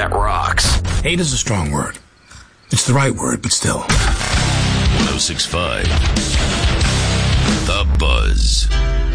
that rocks. Hate is a strong word. It's the right word, but still. 106.5 The Buzz.